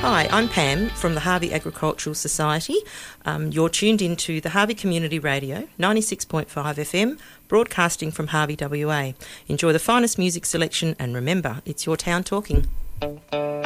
Hi, I'm Pam from the Harvey Agricultural Society. You're tuned into the Harvey Community Radio, 96.5 FM, broadcasting from Harvey, WA. Enjoy the finest music selection and remember, it's your town talking.